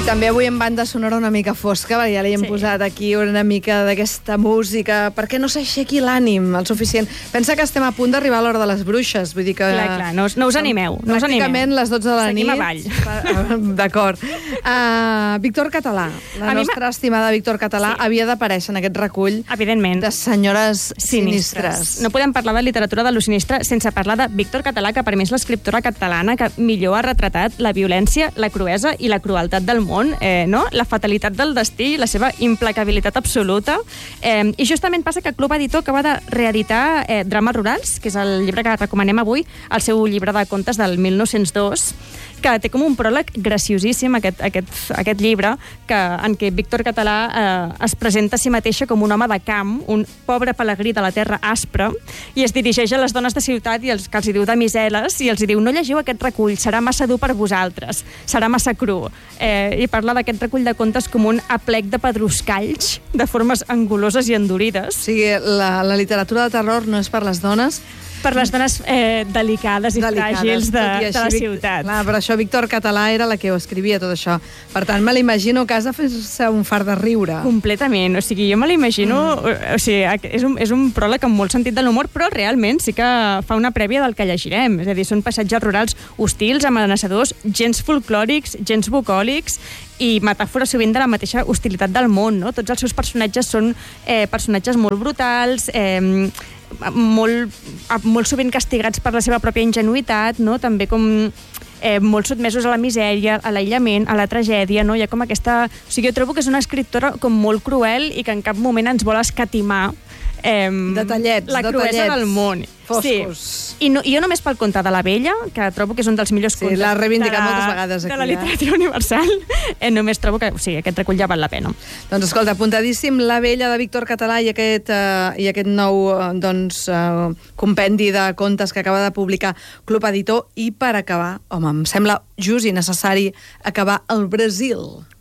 també avui en banda sonora una mica fosca, perquè ja li hem posat aquí una mica d'aquesta música, perquè no s'aixequi l'ànim el suficient. Pensa que estem a punt d'arribar a l'hora de les bruixes, vull dir que... Clar, no us animeu, no us animeu. Pràcticament les 12 de la nit. Seguim avall. D'acord. Víctor Català, la nostra estimada Víctor Català, havia d'aparèixer en aquest recull de senyores sinistres. No podem parlar de literatura de lo sinistre sense parlar de Víctor Català, que per mi és l'escriptora catalana que millor ha retratat la violència, la cruesa i la crueltat del món, no? La fatalitat del destí, la seva implacabilitat absoluta. I justament passa que Club Editor acaba de reeditar Drames rurals, que és el llibre que recomanem avui, el seu llibre de contes del 1902, que té com un pròleg graciosíssim, aquest llibre, en què Víctor Català es presenta a si mateixa com un home de camp, un pobre pelegrí de la terra aspra, i es dirigeix a les dones de ciutat i que els hi diu damiseles, i els hi diu: no llegiu aquest recull, serà massa dur per vosaltres, serà massa cru. I parla d'aquest recull de contes com un aplec de pedruscalls, de formes anguloses i endurides. O sigui, la literatura de terror no és per les dones, per les dones delicades i fràgils de la ciutat. Clar, per això Víctor Català era la que ho escrivia, tot això. Per tant, me l'imagino que has de fer-se un fart de riure. Completament. O sigui, jo me l'imagino... O sigui, és un pròleg amb molt sentit de l'humor, però realment sí que fa una prèvia del que llegirem. És a dir, són paisatges rurals hostils, amenaçadors, gens folclòrics, gens bucòlics, i metàfores sovint de la mateixa hostilitat del món, no? Tots els seus personatges són personatges molt brutals, molt sovint castigats per la seva pròpia ingenuïtat, no? També com molt sotmesos a la misèria, a l'aïllament, a la tragèdia, no? Hi ha com aquesta... O sigui, jo trobo que és una escriptora com molt cruel i que en cap moment ens vol escatimar la cruesa del món. Foscos. Sí. I jo només pel conte de la Vella, que trobo que és un dels millors contes... Sí, l'ha reivindicat moltes vegades aquí. De la literatura universal. Només trobo que aquest recull ja val la pena. Doncs escolta, apuntadíssim La Vella de Víctor Català i aquest nou compendi de contes que acaba de publicar Club Editor. I per acabar, home, em sembla just i necessari acabar al Brasil.